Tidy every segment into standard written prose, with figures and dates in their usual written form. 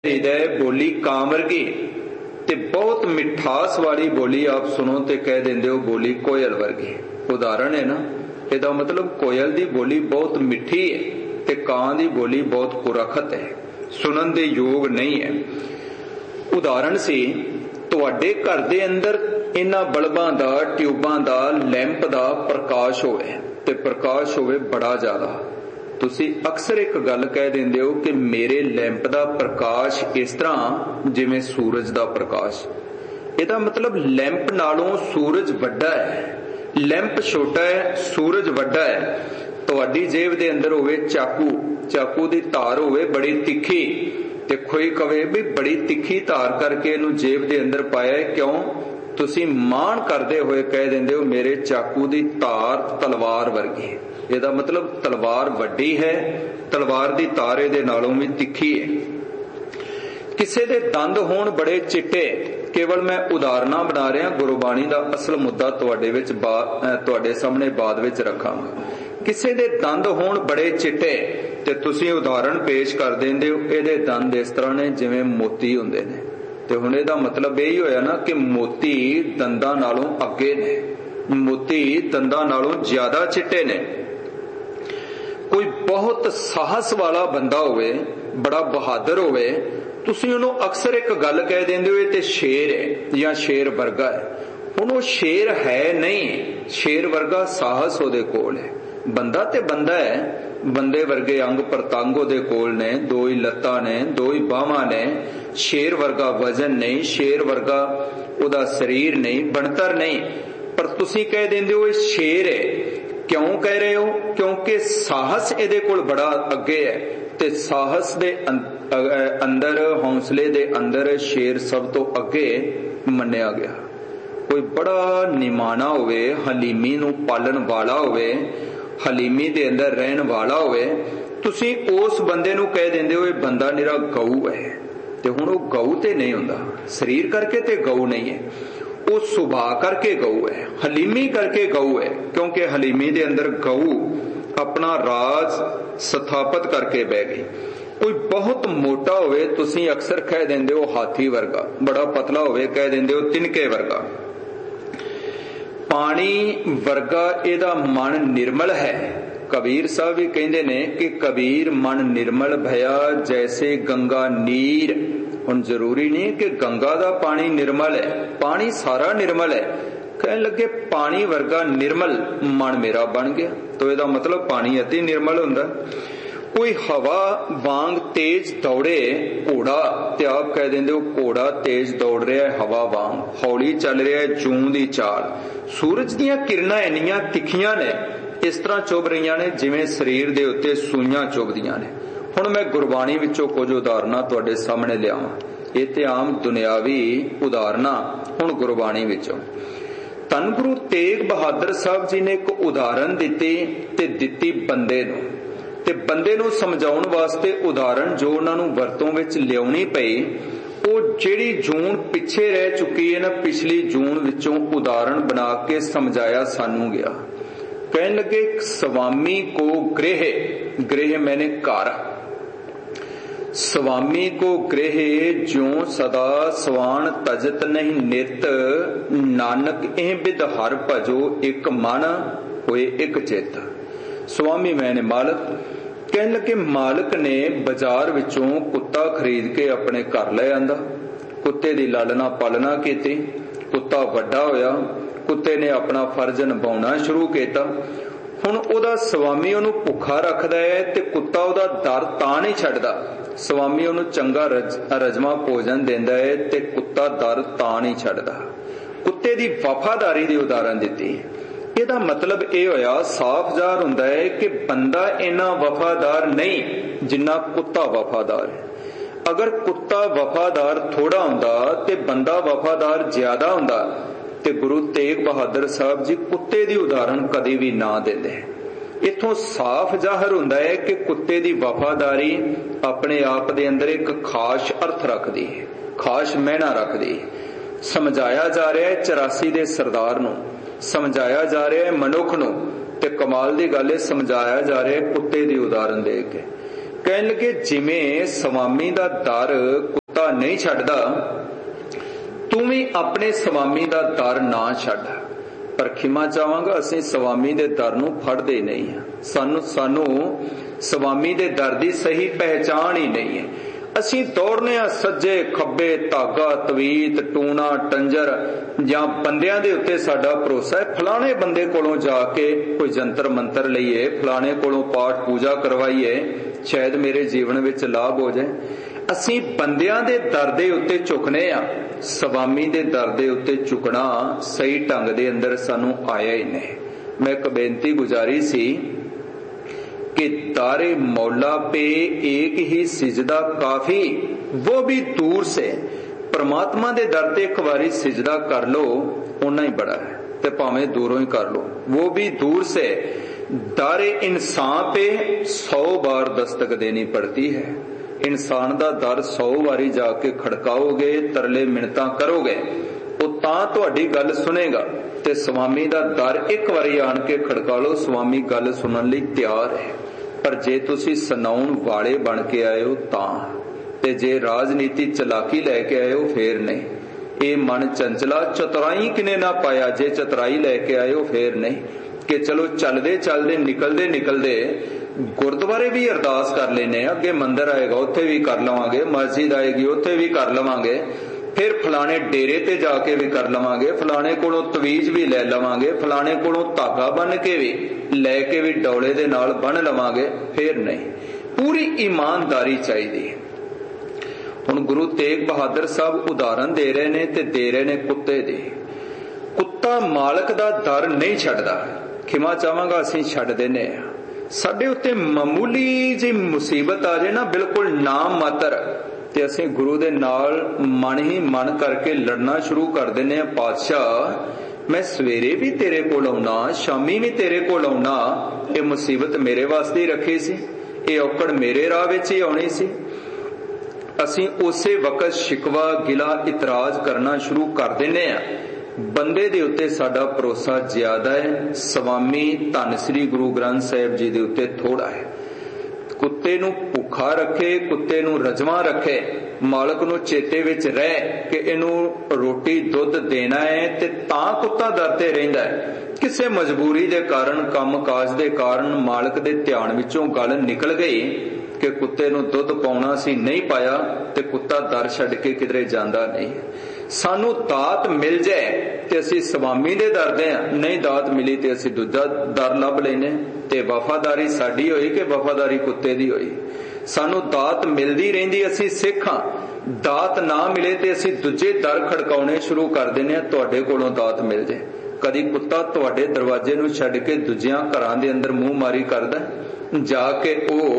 हृदय बोली कां वर्गी ते बहुत मिठास वाली बोली आप सुनो ते कह देंदे हो बोली कोयल वर्गी। उदाहरण है ना, ਇਹਦਾ मतलब कोयल दी बोली बहुत मिठी है ते कां दी बोली बहुत कुरखत है, सुनन दे योग नहीं है। उदाहरण सी तुहाडे घर दे अंदर इन्हां बल्बां दा, ट्यूबां दा, लैंप दा प्रकाश होवे ते प्रकाश होवे बड़ा ज्यादा। तुसी अक्सर एक गल कह देंदे हो कि मेरे लैंप दा प्रकाश इस तरह जिवें सूरज दा प्रकाश। ਇਹਦਾ मतलब लैंप नालों सूरज वड्डा है, लैंप छोटा है, सूरज वड्डा है। तुहाडी जेब दे अंदर होवे चाकू, चाकू दी धार होवे बड़ी तिखी ते कोई कहे भी बड़ी तिखी धार करके इहनूं जेब दे अंदर पाया है, क्यों? तुसी मान करदे होए कह देंदे हो मेरे चाकू दी धार तलवार वर्गी। ਇਹਦਾ मतलब तलवार वड्डी है, तलवार दी धार इहदे नालों भी तिखी है। किसे दे दंद होण बड़े चिट्टे, केवल मैं उदाहरणा बना रहा, गुरबाणी दा असल मुद्दा तुहाडे सामने बाद विच रखांगा। किसे दे दंद होण बड़े चिट्टे ते तुसीं उदाहरण पेश कर देंदे हो इहदे दंद इस तरह ने जिवें मोती हुंदे ने। ते हुण इहदा मतलब यही होया ना कि मोती दंदां नालों अगे ने, मोती दंदां नालों ज्यादा चिट्टे ने। कोई बहुत साहस वाला बंदा होवे, बड़ा बहादुर होवे, तुसीं उहनूं अक्सर एक गल कह देंदे हो ते शेर है या शेर वर्गा है। हुण वो शेर है नहीं, शेर वर्गा साहस उहदे कोल है। बंदा ते बंदा है, बंदे वर्गे अंग प्रतंग उहदे कोल ने, दो ही लत्तां ने, दो ही बाहां ने। शेर वर्गा वजन नहीं, शेर वर्गा उहदा शरीर नहीं, बनतर नहीं, पर तुसीं कह देंदे हो शेर है। क्यों कह रहे हो? क्योंकि साहस इहदे कोल बड़ा अगे है ते साहस दे अंदर, हौसले दे अंदर शेर सब तो अगे मन्निया गया। कोई बड़ा निमाना होवे, हलीमी नूं पालन वाला होवे, हलीमी दे अंदर रहन वाला होवे, तुसीं उस बंदे नूं कह देंदे हो बंदा निरा गऊ है। ते हुण वो गऊ ते नहीं हुंदा, शरीर करके ते गऊ नहीं है, वो सुभाव करके गऊ है, हलीमी करके गऊ है। क्योंकि हलीमी दे अंदर गऊ अपना राज स्थापित करके बह गई। कोई बहुत मोटा होवे, तुसीं अक्सर कह देंदे हो हाथी वर्गा, बड़ा पतला होवे कह देंदे हो तिनके वर्गा। पानी वर्गा इहदा मन निर्मल है। कबीर साहब भी कहंदे ने कि कबीर मन निर्मल भया जैसे गंगा नीर। हुण जरूरी नहीं कि गंगा दा पानी निर्मल है, पानी सारा निर्मल है। कहने लगे पानी वर्गा निर्मल मन मेरा बन गया, तो ਇਹਦਾ मतलब पानी अति निर्मल हुंदा। कोई हवा वांग तेज दौड़े घोड़ा, ते आप कह देंदे हो घोड़ा तेज दौड़ रहा है हवा वांग, हौली चल रहा है जूं दी चाल। सूरज दीयां किरणां इन्नियां तिखियां ने, इस तरह चुभ रहीआं ने जिवें शरीर दे उत्ते सूइयां चुभदियां ने। हुण मैं गुरबाणी विचों कुछ उदाहरणां तुहाडे सामने लिआवां। ਇਹ ਤੇ आम दुनियावी उदाहरणां, हुण गुरबाणी विचों। धन गुरु तेग बहादुर साहब जी ने एक उदाहरण दित्ती ते दित्ती बंदे नूं, ते बंदे नूं समझाउण वास्ते उदाहरण जो उन्हां नूं वरतों विच लिआउणी पई, ਉਹ ਜਿਹੜੀ ਜੂਨ ਪਿੱਛੇ ਰਹਿ ਚੁੱਕੀ ਹੈ ਨਾ, ਪਿਛਲੀ ਜੂਨ ਵਿੱਚੋਂ ਉਦਾਹਰਣ ਬਣਾ ਕੇ ਸਮਝਾਇਆ ਸਾਨੂੰ ਗਿਆ। ਕਹਿਣ ਲੱਗੇ स्वामी को गृह, गृह मैंने घर, स्वामी को गृह ज्यों सदा स्वान तजत नहीं नित, नानक एह बिद हर भजो एक मन होए एक चित। स्वामी मैंने मालक। कहने लगे मालक ने बाजार विचों कुत्ता खरीद के अपने घर ले आंदा, कुत्ते दी लालना पालना कीती, कुत्ता वड्डा होया, कुत्ते ने अपना फर्ज निभाउणा शुरू कीता। हुण ओहदा स्वामी ओहनूं भुखा रखदा है ते कुत्ता ओहदा दर तां नहीं छड्डदा। स्वामी ओहनूं चंगा रजमा भोजन देंदा है ते कुत्ता दर तां नहीं छड्डदा। कुत्ते दी वफादारी दी उदाहरण दित्ती। ਇਹਦਾ मतलब ਇਹ ਹੋਇਆ, साफ ਜ਼ਾਹਰ ਹੁੰਦਾ है कि बंदा इन्ना वफादार नहीं जिन्ना कुत्ता वफादार है। अगर कुत्ता वफादार थोड़ा हुंदा ते बंदा वफादार ज्यादा हुंदा, ते गुरु तेग बहादुर साहब जी कुत्ते दी उदाहरण कदी भी ना देंदे। इथों साफ ਜ਼ਾਹਰ ਹੁੰਦਾ है कि कुत्ते दी वफादारी अपने आप दे अंदर एक खास अर्थ रखदी है, खास महना रखदी है। समझाया जा रहा है 84 दे सरदार नूं, समझाया जा रहा है मनुख नूं, ते कमाल दी गल है समझाया जा रहा है कुत्ते दी उदाहरण दे के। कहन लगे जिवें स्वामी दा दर कुत्ता नहीं छड्डदा, तू भी अपने स्वामी दा दर ना छड्ड। पर खिमा चाहांगा असीं स्वामी दे दर नूं फड़दे नहीं हां। सानू स्वामी दे दर दी सही पहचान ही नहीं है। असीं दौड़ने आ सज्जे खब्बे, धागा तवीत टूना टंजर जां बंदियां दे उत्ते साडा भरोसा है। फलाने बंदे कोलों जाके कोई जंतर मंतर लईए, फलाने कोलों पाठ पूजा करवाइए, शायद मेरे जीवन विच लाभ हो जाए। असीं बंदियां दे दर दे उत्ते झुकने आ, स्वामी दे दर दे उत्ते झुकना सही ढंग दे अंदर सानू आया ही नहीं। मैं एक बेनती गुजारी सी कि दारे मौला पे एक ही सिजदा काफी, वो भी दूर से। परमात्मा दे दर ते एक बारी सिजदा कर लो, उन्ना ही बड़ा है, ते भावें दूरों ही कर लो, वो भी दूर से। दारे इंसान पे 100 बार दस्तक देनी पड़ती है। इंसान दा दर 100 बारी जाके खड़काओगे, तरले मिन्नतां करोगे, वो तां तुहाडी गल सुनेगा। ते स्वामी दा दर एक बारी आन के खड़का लो, स्वामी गल सुनन लई तैयार है। पर जे तुसी सुनाउण वाले बन के आए हो तां, ते जे राजनीति चलाकी लैके आए हो फेर नहीं। ये मन चंचला चतुराई किने ना पाया, जे चतुराई लैके आए हो फेर नहीं कि चलो चलदे चलदे निकलदे निकलदे गुरुद्वारे भी अरदास कर लेने, अगे मंदिर आएगा उत्थे भी कर लवांगे, मस्जिद आएगी उत्थे भी कर लवांगे, फिर फलाने डेरे ते जाके भी कर लवांगे, फलाने कोलों तवीज भी ले लवांगे, फलाने कोलों धागा बन के भी लैके भी डौले दे नाल बन लवांगे, फिर नहीं। पूरी ईमानदारी चाहिए। हुण गुरु तेग बहादुर साहब उदाहरण दे रहे ने ते दे रहे ने कुत्ते दे। कुत्ता मालक दा दर नहीं छड्डदा। खिमा चाहांगा असीं छड्ड देने आ। साडे उत्ते मामूली जी मुसीबत आ जाए ना, बिल्कुल नाम मात्र, ते असीं गुरु दे नाल मन ही मन करके लड़ना शुरू कर देने आ। पातशाह मैं सवेरे भी तेरे कोल आउणा, शामी भी तेरे कोल आउणा, ये मुसीबत मेरे वास्ते ही रखी सी, ये औकड़ मेरे राह विच ही आउणी सी। असीं उसे वक्त शिकवा गिला इतराज करना शुरू कर देने आ। बंदे दे उत्ते साडा भरोसा ज्यादा है, स्वामी धन श्री गुरु ग्रंथ साहिब जी दे उत्ते थोड़ा है। कुत्ते नूं भुखा रखे, कुत्ते नूं रजवा रखे, मालक नूं चेते विच रह कि इनू रोटी दुध देना है, ते तां कुत्ता दर ते रहिंदा है। किसे मजबूरी दे कारण, काम काज दे कारण मालक दे ध्यान विचों गल निकल गई कि कुत्ते नूं दुध पाउणा सी, नहीं पाया, ते कुत्ता दर छड्ड के किधरे जांदा नहीं। सानू दात मिल जाए ते असीं स्वामी दे दर दे, नहीं दात मिली ते असीं दूजा दर लभ लैने। ते वफादारी साडी होई कि वफादारी कुत्ते दी होई? सानू दात मिलदी रहिंदी, असीं सिख हां। दात ना मिले ते असीं दूजे दर खड़काउणे शुरू कर दिंदे हां, तुहाडे कोलों दात मिल जाए। कदी कुत्ता तुहाडे दरवाजे नूं छड्ड के दूजियां घरां दे अंदर मूंह मारी करदा, जाके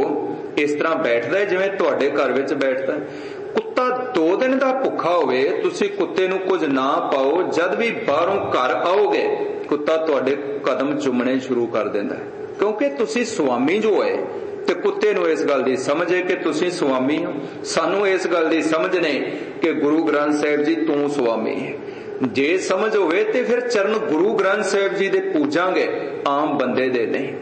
ओ इस तरह बैठदा है जिवें तुहाडे घर विच बैठदा है। कुत्ता 2 दिन का भुखा होवे, तुसी कुत्ते नूं कुछ ना पाओ, जद भी बाहरों घर आओगे कुत्ता तुहाडे कदम चुमने शुरू कर देंदा है, क्योंकि तुसी स्वामी जो है। ते कुत्ते नूं इस गल दी समझ है कि तुसी स्वामी हो। सानू इस गल दी समझ नहीं कि गुरु ग्रंथ साहिब जी तू स्वामी है। जे समझ होवे ते फिर चरण गुरु ग्रंथ साहिब जी दे पूजांगे, आम बंदे दे नहीं।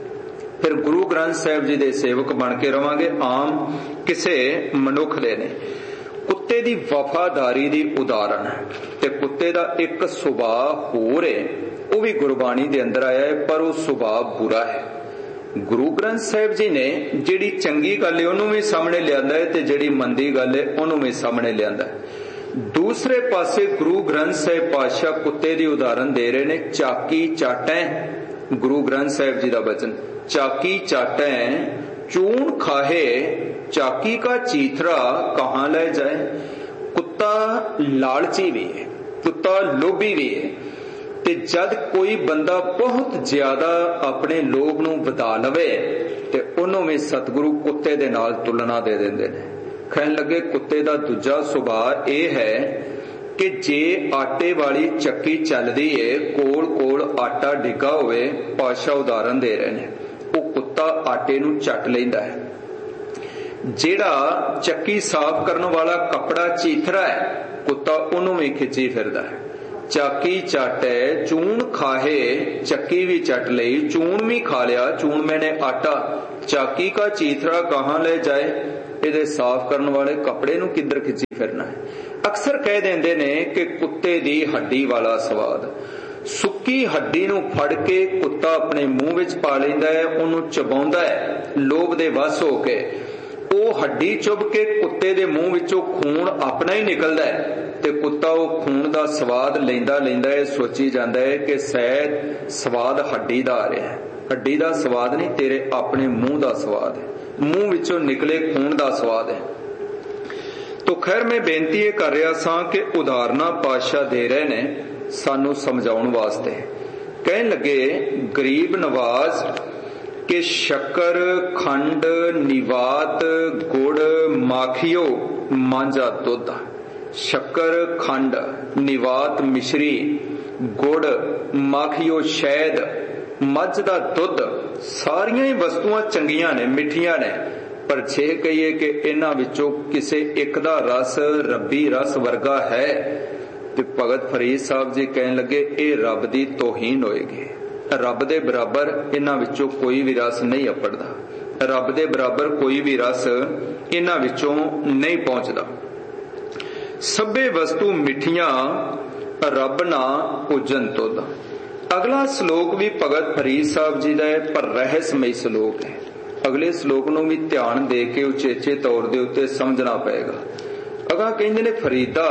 फिर गुरु ग्रंथ साहिब जी दे सेवक बन के रवांगे, आम किसे मनुख दे नहीं। कुत्ते दी वफादारी दी उदाहरण है। ते कुत्ते दा एक सुभाव होर है, वो भी गुरबाणी दे अंदर आया है, पर वो सुभाव बुरा है। गुरु ग्रंथ साहिब जी ने जिहड़ी चंगी गल है उन्होंने भी सामने लियांदा है, ते जिहड़ी मंदी गल है उन्होंने भी सामने लियांदा है। दूसरे पासे गुरु ग्रंथ साहिब पातशाह कुत्ते दी उदाहरण दे रहे ने। चाकी चाटें, गुरु ग्रंथ साहिब जी दा वचन, चाकी चाटें चून खाहे, चाकी का चीथरा कहां ले जाए। कुत्ता लालची भी है, कुत्ता लोभी भी है। ते जद कोई बंदा बहुत ज्यादा अपने लोभ नूं वधा लवे ते उन्होंने भी सतगुरु कुत्ते दे नाल तुलना दे देंदे ने। कहन लगे कुत्ते दा दूजा सुभाव यह है कि जे आटे वाली चक्की चलदी है, कोल कोल आटा डिगा होवे, पातशाह उदाहरण दे रहे ने, वो कुत्ता आटे नूं चट लैंदा है। जेड़ा चक्की साफ करने वाला कपड़ा चीथरा है, कुत्ता उन्होंने भी खिंची फिरदा है। चाकी चाटे चून खाहे, चक्की भी चट लई, चून भी खा लिया, चून मैंने आटा, चाकी का चीथड़ा कहाँ ले जाए, इहदे साफ करन वाले कपड़े नूं किधर खिंची फिरना है। अक्सर कह देंदे ने कि कुत्ते दी हड्डी वाला स्वाद। सुक्की हड्डी नूं फड़ के कुत्ता अपने मूंह विच पा लैंदा है, उहनूं चबाउंदा है लोभ दे वस हो के। ਉਹ हड्डी चुभ के कुत्ते दे मूंह विचों खून अपना ही निकलदा है ते कुत्ता वो खून दा स्वाद लैंदा लैंदा है, सोची जांदा है कि शायद स्वाद हड्डी दा आ रहा है। हड्डी दा स्वाद नहीं, तेरे अपने मुंह दा स्वाद है, मूंह विचों निकले खून दा स्वाद है। तो खैर मैं बेनती ये कर रहा सा कि उदाहरणा पातशाह दे रहे ने सानू समझाउण वास्ते। कहन लगे गरीब नवाज कि शक्कर खंड निवात गुड़ माखियो मांझा दुध। शक्कर खंड निवात मिश्री गुड़ माखियो शहद मझ दा दुध सारियां ही वस्तुआं चंगियां ने, मिठियां ने, पर जे कहिए कि इन्हां विचों किसे एक दा रस रब्बी रस वर्गा है ते भगत फरीद साहब जी कहन लगे ये रब दी तौहीन होएगी। रब दे बराबर इन्हां विचों कोई भी रस नहीं अपड़दा, रब दे बराबर कोई भी रस इन्हां विचों नहीं पहुंचदा। सभे वस्तु मिठियां रब ना पूजन तुद। अगला श्लोक भी भगत फरीद साहब जी का है पर रहस्यमय श्लोक है। अगले श्लोक नूं भी ध्यान दे के उचेचे तौर दे उत्ते समझना पएगा। अगा कहंदे ने फरीदा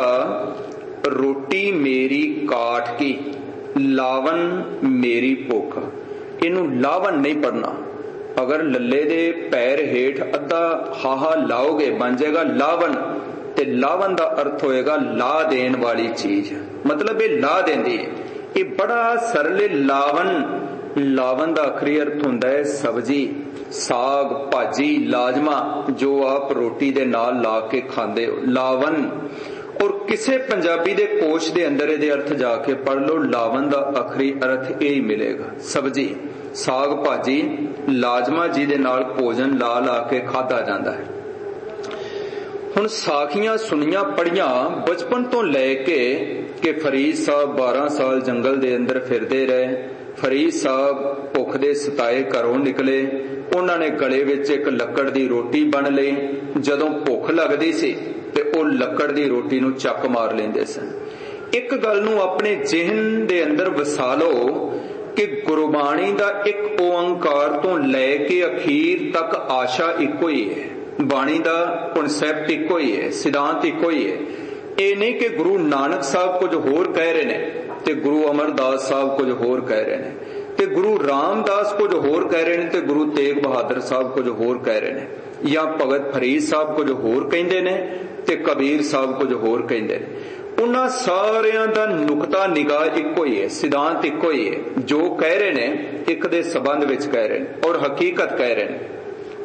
रोटी मेरी काठ की लावन मेरी भुख। इनू लावन नहीं पढ़ना। अगर लल्ले दे पैर हेठ अद्धा हाहा लाओगे बन जाएगा लावन, ते लावन दा अर्थ होएगा ला देन वाली चीज, मतलब ये ला देंदी है। ये बड़ा सरल लावन। लावन दा आखरी अर्थ हुंदा है सब्जी, साग भाजी लाजमा जो आप रोटी दे नाल ला के खांदे हो, लावन। और किसे पंजाबी दे कोश दे अंदर इहदे अर्थ जाके पढ़ लो, लावन दा आखरी अर्थ यही मिलेगा सब्जी साग भाजी लाजमा जी दे नाल भोजन ला ला के खाधा जांदा है। हुण साखियां सुनियां पढ़ियां बचपन तो लैके कि फरीद साहब 12 साल जंगल दे अंदर फिरदे रहे। फरीद साहब भुख दे सताए घरों निकले, उन्हां ने गले विच एक लक्कड़ दी रोटी बन लई। जदों भुख लगदी सी ते ओह लक्कड़ दी रोटी नूं चक मार लैंदे सन। एक गल नूं अपने जिहन दे अंदर वसा लो कि गुरबाणी दा एक ओंकार तो लैके अखीर तक आशा इक्को ही है, बाणी दा कॉन्सैप्ट इक्को ही है, सिद्धांत इक्को ही है। ये नहीं कि गुरु नानक साहब कुछ होर कह रहे ने ते गुरु अमरदास साहब कुछ होर कह रहे ने, ते गुरु रामदास कुछ होर कह रहे ने ते गुरु तेग बहादुर साहब कुछ होर कह रहे ने, या भगत फरीद साहब कुछ होर कहंदे ने ते कबीर साहब कुछ होर कहंदे ने। उन्हां सारियां दा नुकता निगाह इक्को ही है, सिद्धांत इक्को ही है। जो कह रहे ने एक दे संबंध विच कह रहे ने और हकीकत कह रहे ने।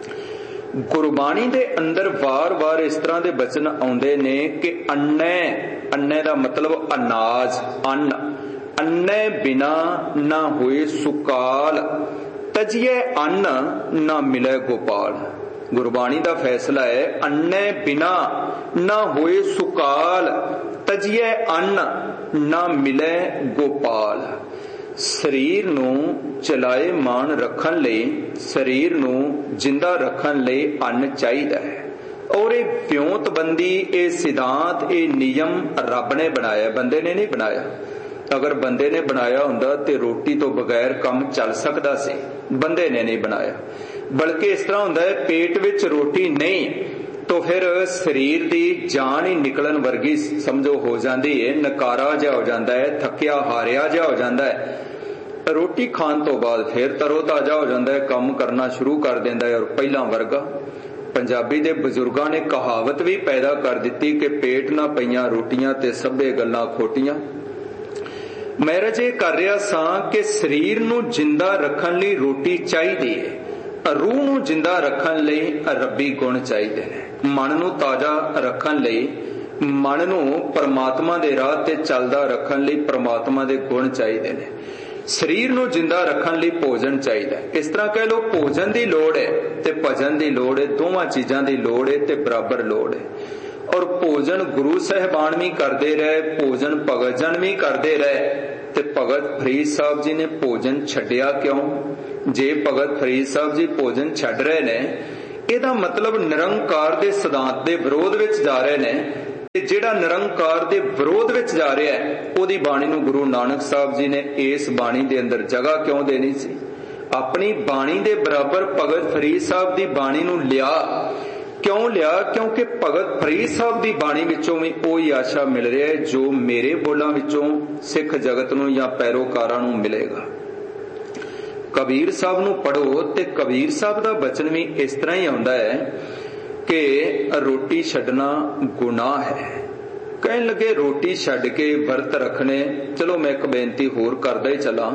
गुरबाणी दे अंदर वार वार इस तरह दे बचन आउंदे ने कि अन्ने, अन्ने दा मतलब अनाज, अन्न, अन्ने बिना ना होए सुकाल, तजिए अन्न ना मिले गोपाल। गुरबाणी दा फैसला है अन्ने बिना ना होए सुकाल, तजिए अन्न ना मिले गोपाल। शरीर नूं चलाए मान रखन लई, शरीर नूं जिंदा रखन लई अन्न चाहिदा है। और ये व्योंतबंदी, ये सिद्धांत, ये नियम रब ने बनाया, बंदे ने नहीं बनाया। अगर बंदे ने बनाया हुंदा ते रोटी तो बगैर काम चल सकदा सी, बंदे ने नहीं बनाया। बल्कि इस तरह हुंदा है पेट विच रोटी नहीं तो फिर शरीर दी जान ही निकलन वर्गी समझो हो जाती है, नकारा जिहा हो जाता है, थकिया हारिया जिहा हो जाता है। रोटी खान तो बाद फिर तरोताजा हो जाता है, काम करना शुरू कर देंदा है और पहला वर्गा। पंजाबी दे बजुर्गां ने कहावत भी पैदा कर दी कि पेट ना पईयां रोटियां ते सभे गल्लां खोटियां। मैं रजे कर रहा सा कि शरीर नूं जिंदा रखन लई रोटी चाहिदी है, रूह नूं जिंदा रखन लई रब्बी गुण चाहिदे ने। मन नूं ताजा रखन लई, मन नूं परमात्मा दे राह ते चलदा रखन लई परमात्मा दे गुण चाहिदे ने। शरीर नूं जिंदा रखन लई भोजन चाहिदा है। इस तरह कह लो भोजन दी लोड़ है ते भजन दी लोड़ है, दोवां चीजां दी लोड़ है ते बराबर लोड़ है। और भोजन गुरु साहिबान भी करते रहे, भोजन भगत जन भी करते रहे। ते भगत फरीद साहब जी ने भोजन छड्डिया क्यों? जे भगत फरीद साहब जी भोजन छड्ड रहे ने, ਇਹਦਾ मतलब निरंकार ਦੇ सिद्धांत ਦੇ ਵਿਰੋਧ ਵਿੱਚ ਜਾ ਰਹੇ ਨੇ। ਤੇ ਜਿਹੜਾ ਨਿਰੰਕਾਰ ਦੇ ਵਿਰੋਧ ਵਿੱਚ ਜਾ ਰਿਹਾ ਹੈ, ਉਹਦੀ ਬਾਣੀ ਨੂੰ ਗੁਰੂ ਨਾਨਕ ਸਾਹਿਬ ਜੀ ਨੇ ਇਸ ਬਾਣੀ ਦੇ ਅੰਦਰ ਜਗ੍ਹਾ ਕਿਉਂ ਦੇਣੀ ਸੀ? ਆਪਣੀ ਬਾਣੀ ਦੇ ਬਰਾਬਰ ਭਗਤ ਫਰੀਦ ਸਾਹਿਬ ਦੀ ਬਾਣੀ ਨੂੰ ਲਿਆ। ਕਿਉਂ ਲਿਆ? ਕਿਉਂਕਿ ਭਗਤ ਫਰੀਦ ਸਾਹਿਬ ਦੀ ਬਾਣੀ ਵਿੱਚੋਂ ਵੀ ਉਹੀ ਆਸ਼ਾ ਮਿਲ ਰਿਹਾ ਹੈ ਜੋ ਮੇਰੇ ਬੋਲਾਂ ਵਿੱਚੋਂ ਸਿੱਖ ਜਗਤ ਨੂੰ ਜਾਂ ਪੈਰੋਕਾਰਾਂ ਨੂੰ ਮਿਲੇਗਾ। ਕਬੀਰ ਸਾਹਿਬ ਨੂੰ ਪੜ੍ਹੋ ਤੇ ਕਬੀਰ ਸਾਹਿਬ ਦਾ ਬਚਨ ਵੀ ਇਸ ਤਰ੍ਹਾਂ ਹੀ ਆਉਂਦਾ ਹੈ ਕਿ ਰੋਟੀ ਛੱਡਣਾ ਗੁਨਾਹ ਹੈ। ਕਹਿਣ ਲੱਗੇ ਰੋਟੀ ਛੱਡ ਕੇ ਵਰਤ ਰੱਖਣੇ। ਚਲੋ ਮੈਂ ਇੱਕ ਬੇਨਤੀ ਹੋਰ ਕਰਦਾ ਹੀ ਚਲਾਂ।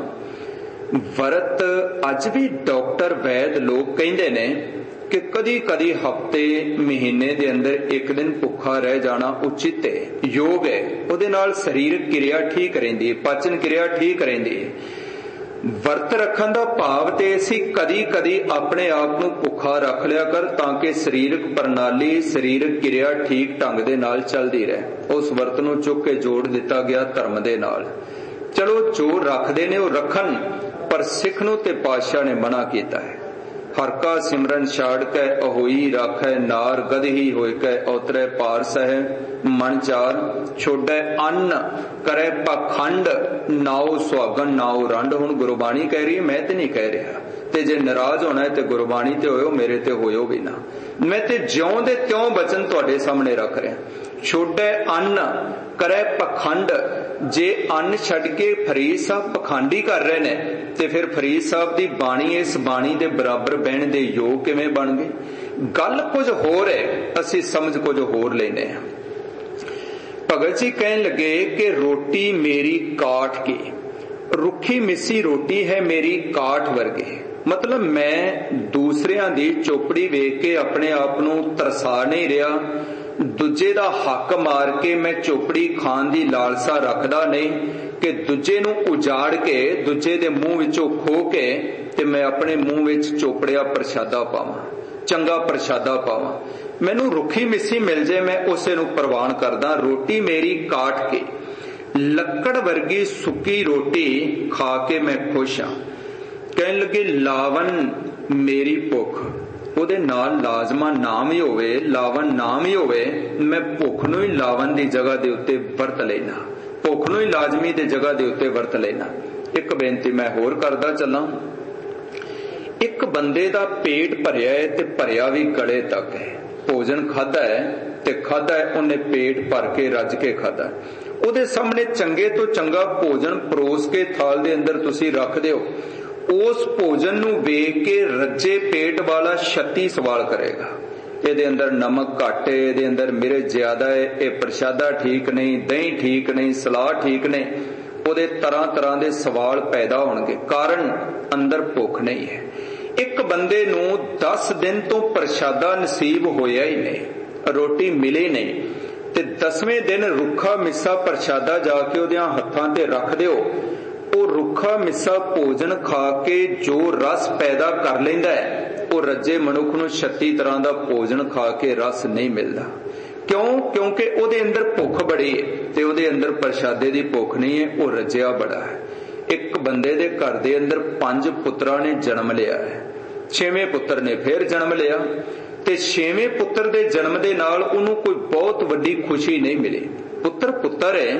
ਵਰਤ ਅੱਜ ਵੀ ਡਾਕਟਰ ਵੈਦ ਲੋਕ ਕਹਿੰਦੇ ਨੇ ਕਿ ਕਦੀ ਕਦੀ ਹਫ਼ਤੇ ਮਹੀਨੇ ਦੇ ਅੰਦਰ ਇੱਕ ਦਿਨ ਭੁੱਖਾ ਰਹਿ ਜਾਣਾ ਉਚਿਤ ਹੈ, ਯੋਗ ਹੈ। ਉਹਦੇ ਨਾਲ ਸਰੀਰਕ ਕਿਰਿਆ ਠੀਕ ਰਹਿੰਦੀ ਹੈ, ਪਾਚਨ ਕਿਰਿਆ ਠੀਕ ਰਹਿੰਦੀ ਹੈ। ਵਰਤ ਰੱਖਣ ਦਾ ਭਾਵ ਤੇ ਅਸੀਂ ਕਦੀ ਕਦੀ ਆਪਣੇ ਆਪ ਨੂੰ ਭੁੱਖਾ ਰੱਖ ਲਿਆ ਕਰ ਤਾਂ ਕਿ ਸਰੀਰਕ ਪ੍ਰਣਾਲੀ, ਸਰੀਰਕ ਕਿਰਿਆ ਠੀਕ ਢੰਗ ਦੇ ਨਾਲ ਚੱਲਦੀ ਰਹੇ। ਉਸ ਵਰਤ ਨੂੰ ਚੁੱਕ ਕੇ ਜੋੜ ਦਿੱਤਾ ਗਿਆ ਧਰਮ ਦੇ ਨਾਲ। ਚਲੋ ਜੋ ਰੱਖਦੇ ਨੇ ਉਹ ਰੱਖਣ, ਪਰ ਸਿੱਖ ਨੂੰ ਤੇ ਪਾਤਸ਼ਾਹ ਨੇ ਮਨਾ ਕੀਤਾ ਹੈ। ਹਰ ਕਾ ਸਿਮਰਨ ਛਾੜ ਕੇ ਅਹੋਈ ਰਾਖੈ, ਨਾਰ ਗਦਹੀ ਹੋਇ ਕੈ ਔਤਰੈ ਪਾਰ ਸਹਿ। ਮਨ ਚਾਰ ਛੋੜੈ ਅੰਨ ਕਰੇ ਪਖੰਡ, ਨਾਉ ਸੁਹਾਗਣ ਨਾਉ ਰੰਡ। ਹੁਣ ਗੁਰਬਾਣੀ ਕਹਿ ਰਹੀ ਹੈ, ਮੈਂ ਤੇ ਨਹੀਂ ਕਹਿ ਰਿਹਾ। ਤੇ ਜੇ ਨਾਰਾਜ਼ ਹੋਣਾ ਹੈ ਤੇ ਗੁਰਬਾਣੀ ਤੇ ਹੋਇਓ, ਮੇਰੇ ਤੇ ਹੋਇਓ ਵੀ ਨਾ। ਮੈਂ ਤੇ ਜਿਉਂ ਦੇ ਤਿਉਂ ਬਚਨ ਤੁਹਾਡੇ ਸਾਹਮਣੇ ਰੱਖ ਰਿਹਾ। ਛੋੜੈ ਅੰਨ ਕਰੇ ਪਖੰਡ। ਜੇ ਅੰਨ ਛੱਡ ਕੇ ਫਰੀਦ ਸਾਹਿਬ ਪਖੰਡੀ ਕਰ ਰਹੇ ਨੇ ਤੇ ਫਿਰ ਫਰੀਦ ਸਾਹਿਬ ਦੀ ਬਾਣੀ ਇਸ ਬਾਣੀ ਦੇ ਬਰਾਬਰ ਬਹਿਣ ਦੇ ਯੋਗ ਕਿਵੇਂ ਬਣ ਗਏ? ਗੱਲ ਕੁਝ ਹੋਰ ਹੈ, ਅਸੀਂ ਸਮਝ ਕੁਝ ਹੋਰ ਲੈਨੇ ਹਾਂ। ਭਗਤ ਜੀ ਕਹਿਣ ਲੱਗੇ ਕਿ ਰੋਟੀ ਮੇਰੀ ਕਾਠ ਕੀ, ਰੁੱਖੀ ਮਿੱਸੀ ਰੋਟੀ ਹੈ ਮੇਰੀ ਕਾਠ ਵਰਗੀ। ਮਤਲਬ ਮੈਂ ਦੂਸਰਿਆਂ ਦੀ ਚੋਪੜੀ ਵੇਖ ਕੇ ਆਪਣੇ ਆਪ ਨੂੰ ਤਰਸਾ ਨਹੀਂ ਰਿਹਾ, ਦੂਜੇ ਦਾ ਹੱਕ ਮਾਰ ਕੇ ਮੈਂ ਚੋਪੜੀ ਖਾਣ ਦੀ ਲਾਲਸਾ ਰੱਖਦਾ ਨਹੀਂ ਕਿ ਦੂਜੇ ਨੂੰ ਉਜਾੜ ਕੇ, ਦੂਜੇ ਦੇ ਮੂੰਹ ਵਿੱਚੋਂ ਖੋ ਕੇ ਤੇ ਮੈਂ ਆਪਣੇ ਮੂੰਹ ਵਿੱਚ ਚੋਪੜਿਆ ਪ੍ਰਸ਼ਾਦਾ ਪਾਵਾਂ, ਚੰਗਾ ਪ੍ਰਸ਼ਾਦਾ ਪਾਵਾਂ। ਮੈਨੂੰ ਰੁੱਖੀ ਮਿੱਸੀ ਮਿਲ ਜੇ ਮੈਂ ਉਸੇ ਨੂੰ ਪ੍ਰਵਾਨ ਕਰਦਾ। ਰੋਟੀ ਮੇਰੀ ਕਾਟ ਕੇ, ਲੱਕੜ ਵਰਗੀ ਸੁੱਕੀ ਰੋਟੀ ਖਾ ਕੇ ਮੈਂ ਖੁਸ਼ ਹਾਂ। ਕਹਿਣ ਲੱਗੇ ਲਾਵਨ ਮੇਰੀ ਭੁੱਖ, ਉਹਦੇ ਨਾਲ ਲਾਜ਼ਮਾ ਨਾਮ ਹੀ ਹੋਵੇ, ਲਾਵਨ ਨਾਮ ਹੀ ਹੋਵੇ। ਮੈਂ ਭੁੱਖ ਨੂੰ ਹੀ ਲਾਵਨ ਦੀ ਜਗ੍ਹਾ ਦੇ ਉੱਤੇ ਵਰਤ ਲੈਣਾ, ਭੁੱਖ ਨੂੰ ਹੀ ਲਾਜ਼ਮੀ ਦੀ ਜਗ੍ਹਾ ਦੇ ਉੱਤੇ ਵਰਤ ਲੈਣਾ। ਇੱਕ ਬੇਨਤੀ ਮੈਂ ਹੋਰ ਕਰਦਾ ਚੱਲਾਂ। ਇੱਕ ਬੰਦੇ ਦਾ ਪੇਟ ਭਰਿਆ ਹੈ ਤੇ ਭਰਿਆ ਵੀ ਗਲੇ ਤੱਕ ਹੈ। ਭੋਜਨ ਖਾਧਾ ਹੈ ਤੇ ਖਾਧਾ ਹੈ, ਉਹਨੇ ਪੇਟ ਭਰ ਕੇ ਰੱਜ ਕੇ ਖਾਧਾ। ਉਹਦੇ ਸਾਹਮਣੇ ਚੰਗੇ ਤੋਂ ਚੰਗਾ ਭੋਜਨ ਪਰੋਸ ਕੇ ਥਾਲ ਦੇ ਅੰਦਰ ਤੁਸੀਂ ਰੱਖ ਦਿਓ। ਉਸ ਭੋਜਨ ਨੂੰ ਵੇਖ ਕੇ ਰੱਜੇ ਪੇਟ ਵਾਲਾ 36 ਸਵਾਲ ਕਰੇਗਾ। ਇਹਦੇ ਅੰਦਰ ਨਮਕ ਘੱਟ ਹੈ, ਇਹਦੇ ਅੰਦਰ ਮਿਰਚ ਜ਼ਿਆਦਾ ਹੈ, ਇਹ ਪ੍ਰਸ਼ਾਦਾ ਠੀਕ ਨਹੀਂ, ਦਹੀਂ ਠੀਕ ਨਹੀਂ, ਸਲਾਦ ਠੀਕ ਨਹੀਂ। ਉਹਦੇ ਤਰ੍ਹਾਂ ਤਰ੍ਹਾਂ ਦੇ ਸਵਾਲ ਪੈਦਾ ਹੋਣਗੇ, ਕਾਰਨ ਅੰਦਰ ਭੁੱਖ ਨਹੀਂ ਹੈ। ਇੱਕ ਬੰਦੇ ਨੂੰ 10 ਦਿਨ ਤੋਂ ਪ੍ਰਸ਼ਾਦਾ ਨਸੀਬ ਹੋਇਆ ਹੀ ਨਹੀਂ, ਰੋਟੀ ਮਿਲੀ ਨਹੀਂ, ਤੇ 10ਵੇਂ ਦਿਨ ਰੁੱਖਾ ਮਿੱਸਾ ਪ੍ਰਸ਼ਾਦਾ ਜਾ ਕੇ ਉਹਦਿਆਂ ਹੱਥਾਂ ਤੇ ਰੱਖ ਦਿਓ। ਉਹ ਰੁੱਖਾ ਮਿੱਸਾ ਭੋਜਨ ਖਾ ਕੇ ਜੋ ਰਸ ਪੈਦਾ ਕਰ ਲੈਂਦਾ ਹੈ, ਉਹ ਰੱਜੇ ਮਨੁੱਖ ਨੂੰ 36 ਤਰ੍ਹਾਂ ਦਾ ਭੋਜਨ ਖਾ ਕੇ ਰਸ ਨਹੀਂ ਮਿਲਦਾ। ਕਿਉਂ? ਕਿਉਂਕਿ ਉਹਦੇ ਅੰਦਰ ਭੁੱਖ ਬੜੀ ਹੈ ਤੇ ਉਹਦੇ ਅੰਦਰ ਪ੍ਰਸ਼ਾਦੇ ਦੀ ਭੁੱਖ ਨਹੀਂ ਹੈ, ਉਹ ਰੱਜਿਆ ਬੜਾ ਹੈ। ਇੱਕ ਬੰਦੇ ਦੇ ਘਰ ਦੇ ਅੰਦਰ 5 ਪੁੱਤਰਾਂ ਨੇ ਜਨਮ ਲਿਆ ਹੈ, 6ਵੇਂ ਪੁੱਤਰ ਨੇ ਫਿਰ ਜਨਮ ਲਿਆ ਤੇ 6ਵੇਂ ਪੁੱਤਰ ਦੇ ਜਨਮ ਦੇ ਨਾਲ ਉਹਨੂੰ ਕੋਈ ਬਹੁਤ ਵੱਡੀ ਖੁਸ਼ੀ ਨਹੀਂ ਮਿਲੀ। ਪੁੱਤਰ ਪੁੱਤਰ ਹੈ,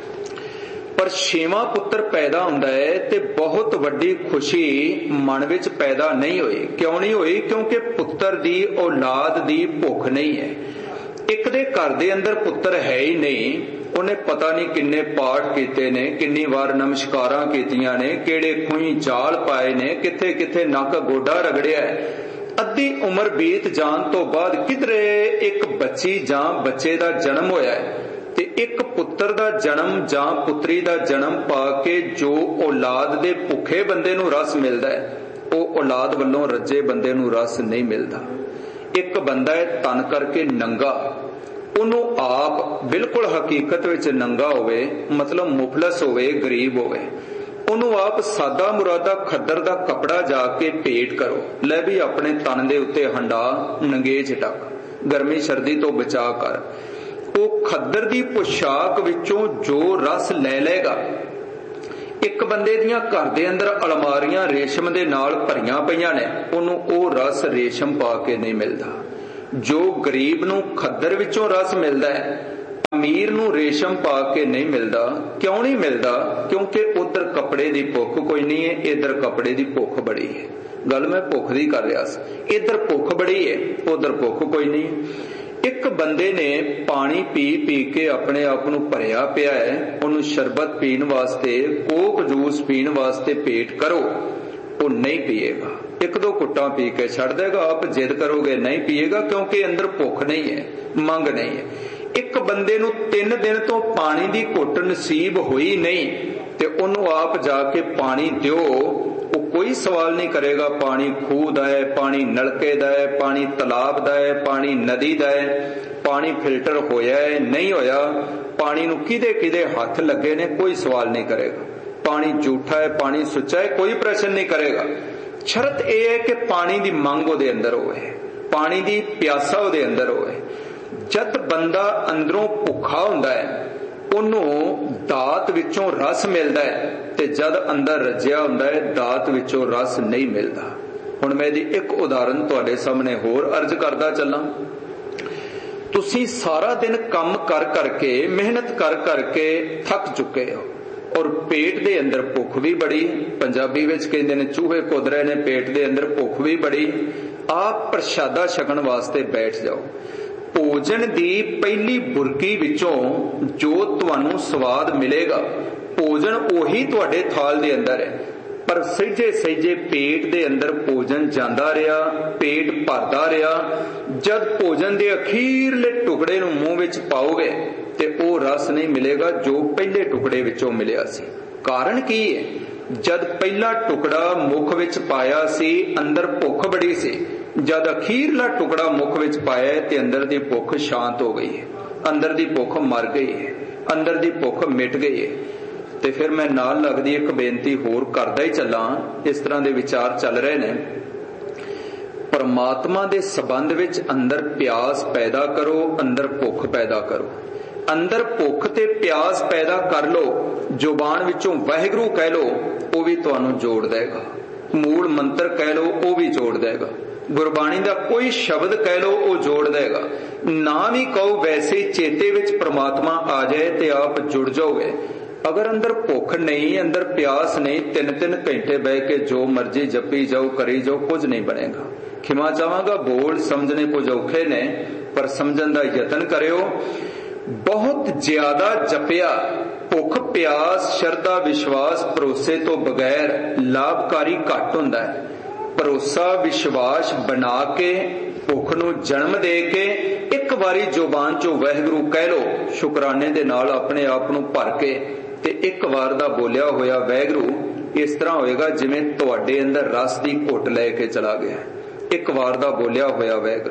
ਪਰ 6ਵਾਂ ਪੁੱਤਰ ਪੈਦਾ ਹੁੰਦਾ ਹੈ ਤੇ ਬਹੁਤ ਵੱਡੀ ਖੁਸ਼ੀ ਮਨ ਵਿੱਚ ਪੈਦਾ ਨਹੀਂ ਹੋਈ। ਕਿਉਂ ਨਹੀਂ ਹੋਈ? ਕਿਉਂਕਿ ਪੁੱਤਰ ਦੀ ਔਲਾਦ ਦੀ ਭੁੱਖ ਨਹੀਂ ਹੈ। ਇੱਕ ਦੇ ਘਰ ਦੇ ਅੰਦਰ ਪੁੱਤਰ ਹੈ ਹੀ ਨਹੀਂ, ਉਹਨੇ ਪਤਾ ਨਹੀਂ ਕਿੰਨੇ ਪਾਠ ਕੀਤੇ ਨੇ, ਕਿੰਨੀ ਵਾਰ ਨਮਸਕਾਰਾਂ ਕੀਤੀਆਂ ਨੇ, ਕਿਹੜੇ ਖੂਹੀ ਚਾਲ ਪਾਏ ਨੇ, ਕਿੱਥੇ ਕਿੱਥੇ ਨੱਕ ਗੋਡਾ ਰਗੜਿਆ ਹੈ। ਅੱਧੀ ਉਮਰ ਬੀਤ ਜਾਣ ਤੋਂ ਬਾਅਦ ਕਿਧਰੇ ਇੱਕ ਬੱਚੀ ਜਾਂ ਬੱਚੇ ਦਾ ਜਨਮ ਹੋਇਆ ਹੈ ਤੇ ਇੱਕ ਪੁੱਤਰ ਦਾ ਜਨਮ ਜਾਂ ਪੁੱਤਰੀ ਦਾ ਜਨਮ ਪਾ ਕੇ ਜੋ ਔਲਾਦ ਦੇ ਭੁੱਖੇ ਬੰਦੇ ਨੂੰ ਰਸ ਮਿਲਦਾ ਹੈ, ਉਹ ਔਲਾਦ ਵੱਲੋਂ ਰੱਜੇ ਬੰਦੇ ਨੂੰ ਰਸ ਨਹੀਂ ਮਿਲਦਾ। ਇੱਕ ਬੰਦਾ ਹੈ ਤਨ ਕਰਕੇ ਨੰਗਾ, ਉਹਨੂੰ ਆਪ ਬਿਲਕੁਲ ਹਕੀਕਤ ਵਿੱਚ ਨੰਗਾ ਹੋਵੇ, ਮਤਲਬ ਮੁਫਲਸ ਹੋਵੇ, ਗਰੀਬ ਹੋਵੇ, ਉਹਨੂੰ ਆਪ ਸਾਦਾ ਮੁਰਾਦਾ ਖੱਦਰ ਦਾ ਕੱਪੜਾ ਜਾ ਕੇ ਭੇਟ ਕਰੋ, ਲੈ ਵੀ ਆਪਣੇ ਤਨ ਦੇ ਉੱਤੇ ਹੰਡਾ, ਨੰਗੇਜ ਢੱਕ, ਗਰਮੀ ਸਰਦੀ ਤੋਂ ਬਚਾ ਕਰ। ਉਹ ਖੱਦਰ ਦੀ ਪੁਸ਼ਾਕ ਵਿੱਚੋਂ ਜੋ ਰਸ ਲੈ ਲਏਗਾ, ਇੱਕ ਬੰਦੇ ਦੀਆਂ ਘਰ ਦੇ ਅੰਦਰ ਅਲਮਾਰੀਆਂ ਰੇਸ਼ਮ ਦੇ ਨਾਲ ਭਰੀਆਂ ਪਈਆਂ ਨੇ, ਉਹਨੂੰ ਉਹ ਰਸ ਰੇਸ਼ਮ ਪਾ ਕੇ ਨਹੀਂ ਮਿਲਦਾ। ਜੋ ਗਰੀਬ ਨੂੰ ਖੱਦਰ ਵਿੱਚੋਂ ਰਸ ਮਿਲਦਾ ਹੈ, ਅਮੀਰ ਨੂੰ ਰੇਸ਼ਮ ਪਾ ਕੇ ਨਹੀਂ ਮਿਲਦਾ। ਕਿਉਂ ਨਹੀਂ ਮਿਲਦਾ? ਕਿਉਂਕਿ ਉਧਰ ਕੱਪੜੇ ਦੀ ਭੁੱਖ ਕੋਈ ਨਹੀਂ ਹੈ, ਇੱਧਰ ਕੱਪੜੇ ਦੀ ਭੁੱਖ ਬੜੀ ਹੈ। ਗੱਲ ਮੈਂ ਭੁੱਖ ਦੀ ਕਰ ਰਿਹਾ ਸੀ, ਇੱਧਰ ਭੁੱਖ ਬੜੀ ਹੈ, ਉਧਰ ਭੁੱਖ ਕੋਈ ਨਹੀਂ। ਇੱਕ ਬੰਦੇ ਨੇ ਪਾਣੀ ਪੀ ਪੀ ਕੇ ਆਪਣੇ ਆਪ ਨੂੰ ਭਰਿਆ ਪਿਆ ਹੈ, ਉਹਨੂੰ ਸ਼ਰਬਤ ਪੀਣ ਵਾਸਤੇ, ਕੋਕ ਜੂਸ ਪੀਣ ਵਾਸਤੇ ਭੇਟ ਕਰੋ, ਉਹ ਨਹੀਂ ਪੀਏਗਾ। ਇੱਕ ਦੋ ਘੁੱਟਾਂ ਪੀ ਕੇ ਛੱਡ ਦੇਗਾ। ਆਪ ਜਿੱਦ ਕਰੋਗੇ ਨਹੀਂ ਪੀਏਗਾ, ਕਿਉਂਕਿ ਅੰਦਰ ਭੁੱਖ ਨਹੀਂ ਹੈ, ਮੰਗ ਨਹੀਂ ਹੈ। ਇੱਕ ਬੰਦੇ ਨੂੰ 3 ਦਿਨ ਤੋਂ ਪਾਣੀ ਦੀ ਘੁੱਟ ਨਸੀਬ ਹੋਈ ਨਹੀਂ ਤੇ ਉਹਨੂੰ ਆਪ ਜਾ ਕੇ ਪਾਣੀ ਦਿਓ, ਉਹ ਕੋਈ ਸਵਾਲ ਨਹੀਂ ਕਰੇਗਾ ਪਾਣੀ ਖੂਹ ਦਾ ਹੈ, ਪਾਣੀ ਨਲਕੇ ਦਾ ਹੈ, ਪਾਣੀ ਤਲਾਬ ਦਾ ਹੈ, ਪਾਣੀ ਨਦੀ ਦਾ ਹੈ, ਪਾਣੀ ਫਿਲਟਰ ਹੋਇਆ ਹੈ ਨਹੀਂ ਹੋਇਆ, ਪਾਣੀ ਨੂੰ ਕਿਹਦੇ ਕਿਹਦੇ ਹੱਥ ਲੱਗੇ ਨੇ, ਕੋਈ ਸਵਾਲ ਨਹੀਂ ਕਰੇਗਾ। ਪਾਣੀ ਝੂਠਾ ਹੈ, ਪਾਣੀ ਸੁੱਚਾ ਹੈ, ਕੋਈ ਪ੍ਰਸ਼ਨ ਨਹੀਂ ਕਰੇਗਾ। ਸ਼ਰਤ ਇਹ ਹੈ ਕਿ ਪਾਣੀ ਦੀ ਮੰਗ ਉਹਦੇ ਅੰਦਰ ਹੋਵੇ, ਪਾਣੀ ਦੀ ਪਿਆਸਾ ਉਹਦੇ ਅੰਦਰ ਹੋਵੇ। ਜਦ ਬੰਦਾ ਅੰਦਰੋਂ ਭੁੱਖਾ ਹੁੰਦਾ ਹੈ, ਉਹਨੂੰ ਦਾਤ ਵਿੱਚੋਂ ਰਸ ਮਿਲਦਾ ਹੈ, ਤੇ ਜਦ ਅੰਦਰ ਰੱਜਿਆ ਹੁੰਦਾ ਹੈ, ਦਾਤ ਵਿੱਚੋਂ ਰਸ ਨਹੀਂ ਮਿਲਦਾ। ਹੁਣ ਮੈਂ ਇਹਦੀ ਇੱਕ ਉਦਾਹਰਨ ਤੁਹਾਡੇ ਸਾਹਮਣੇ ਹੋਰ ਅਰਜ਼ ਕਰਦਾ ਚੱਲਾਂ। ਤੁਸੀਂ ਸਾਰਾ ਦਿਨ ਕੰਮ ਕਰ ਕਰਕੇ, ਮਿਹਨਤ ਕਰ ਕਰਕੇ ਥੱਕ ਚੁੱਕੇ ਹੋ, ਔਰ ਪੇਟ ਦੇ ਅੰਦਰ ਭੁੱਖ ਵੀ ਬੜੀ। ਪੰਜਾਬੀ ਵਿੱਚ ਕਹਿੰਦੇ ਨੇ ਚੂਹੇ ਕੁੱਦ ਰਹੇ ਨੇ, ਪੇਟ ਦੇ ਅੰਦਰ ਭੁੱਖ ਵੀ ਬੜੀ। ਆਪ ਪ੍ਰਸ਼ਾਦਾ ਛਕਣ ਵਾਸਤੇ ਬੈਠ ਜਾਓ। ਭੋਜਨ ਦੀ ਪਹਿਲੀ ਬੁਰਕੀ ਵਿੱਚੋਂ ਜੋ ਤੁਹਾਨੂੰ ਸਵਾਦ ਮਿਲੇਗਾ, ਭੋਜਨ ਉਹੀ ਤੁਹਾਡੇ ਥਾਲ ਦੇ ਅੰਦਰ ਹੈ। ਪਰ ਸਹਿਜੇ ਸਹਿਜੇ ਪੇਟ ਦੇ ਅੰਦਰ ਭੋਜਨ ਜਾਂਦਾ ਰਿਹਾ, ਪੇਟ ਭਰਦਾ ਰਿਹਾ। ਜਦ ਭੋਜਨ ਦੇ ਅਖੀਰਲੇ ਟੁਕੜੇ ਨੂੰ ਮੂੰਹ ਵਿੱਚ ਪਾਓਗੇ ਤੇ ਉਹ ਰਸ ਨਹੀਂ ਮਿਲੇਗਾ ਜੋ ਪਹਿਲੇ ਟੁਕੜੇ ਵਿੱਚੋਂ ਮਿਲਿਆ ਸੀ। ਕਾਰਨ ਕੀ ਹੈ? ਜਦ ਪਹਿਲਾ ਟੁਕੜਾ ਮੁੱਖ ਵਿੱਚ ਪਾਇਆ ਸੀ, ਅੰਦਰ ਭੁੱਖ ਬੜੀ ਸੀ। ਜਦ ਅਖੀਰਲਾ ਟੁਕੜਾ ਮੁੱਖ ਵਿੱਚ ਪਾਇਆ ਤੇ ਅੰਦਰ ਦੀ ਭੁੱਖ ਸ਼ਾਂਤ ਹੋ ਗਈ ਹੈ, ਅੰਦਰ ਦੀ ਭੁੱਖ ਮਰ ਗਈ ਹੈ, ਅੰਦਰ ਦੀ ਭੁੱਖ ਮਿਟ ਗਈ ਹੈ। ਤੇ ਫਿਰ ਮੈਂ ਨਾਲ ਲੱਗਦੀ ਇੱਕ ਬੇਨਤੀ ਹੋਰ ਕਰਦਾ ਹੀ ਚੱਲਾਂ। ਇਸ ਤਰ੍ਹਾਂ ਦੇ ਵਿਚਾਰ ਚੱਲ ਰਹੇ ਨੇ। ਪਰਮਾਤਮਾ ਦੇ ਸੰਬੰਧ ਵਿੱਚ ਅੰਦਰ ਪਿਆਸ ਪੈਦਾ ਕਰੋ, ਅੰਦਰ ਭੁੱਖ ਪੈਦਾ ਕਰੋ। ਅੰਦਰ ਭੁੱਖ ਤੇ ਪਿਆਸ ਪੈਦਾ ਕਰ ਲੋ, ਜ਼ੁਬਾਨ ਵਿੱਚੋਂ ਵਾਹਿਗੁਰੂ ਕਹਿ ਲੋ, ਉਹ ਵੀ ਤੁਹਾਨੂੰ ਜੋੜ ਦੇਗਾ। ਮੂਲ ਮੰਤਰ ਕਹਿ ਲੋ, ਉਹ ਵੀ ਜੋੜ ਦੇਗਾ। ਗੁਰਬਾਣੀ ਦਾ ਕੋਈ ਸ਼ਬਦ ਕਹਿ ਲੋ, ਉਹ ਜੋੜ ਦੇਗਾ। ਨਾ ਵੀ ਕਹੋ, ਵੈਸੇ ਚੇਤੇ ਵਿੱਚ ਪ੍ਰਮਾਤਮਾ ਆ ਜਾਏ ਤੇ ਆਪ ਜੁੜ ਜਾਓਗੇ। ਅਗਰ ਅੰਦਰ ਭੁੱਖ ਨਹੀਂ, ਅੰਦਰ ਪਿਆਸ ਨਹੀਂ, 3-3 ਘੰਟੇ ਬਹਿ ਕੇ ਜੋ ਮਰਜ਼ੀ ਜਪੀ ਜਾਓ, ਕਰੀ ਜਾਓ, ਕੁਝ ਨਹੀਂ ਬਣੇਗਾ। ਖਿਮਾ ਚਾਹਾਂਗਾ, ਬੋਲ ਸਮਝਣੇ ਕੁਝ ਔਖੇ ਨੇ, ਪਰ ਸਮਝਣ ਦਾ ਯਤਨ ਕਰਿਓ। ਬਹੁਤ ਜ਼ਿਆਦਾ ਜਪਿਆ, ਭੁੱਖ ਪਿਆਸ ਸ਼ਰਧਾ ਵਿਸ਼ਵਾਸ ਭਰੋਸੇ ਤੋਂ ਬਗੈਰ ਲਾਭਕਾਰੀ ਘੱਟ ਹੁੰਦਾ ਹੈ। ਭਰੋਸਾ ਵਿਸ਼ਵਾਸ ਬਣਾ ਕੇ, ਭੁੱਖ ਨੂੰ ਜਨਮ ਦੇ ਕੇ, ਇੱਕ ਵਾਰੀ ਜ਼ੁਬਾਨ ਚੋਂ ਵਾਹਿਗੁਰੂ ਕਹਿ ਲੋ, ਸ਼ੁਕਰਾਨੇ ਦੇ ਨਾਲ ਆਪਣੇ ਆਪ ਨੂੰ ਭਰ ਕੇ, ਤੇ ਇੱਕ ਵਾਰ ਦਾ ਬੋਲਿਆ ਹੋਇਆ ਵਾਹਿਗੁਰੂ ਇਸ ਤਰ੍ਹਾਂ ਹੋਏਗਾ ਜਿਵੇਂ ਤੁਹਾਡੇ ਅੰਦਰ ਰਸ ਦੀ ਘੁੱਟ ਲੈ ਕੇ ਚਲਾ ਗਿਆ। ਇੱਕ ਵਾਰ ਦਾ ਬੋਲਿਆ ਹੋਇਆ ਵਾਹਿਗੁਰੂ।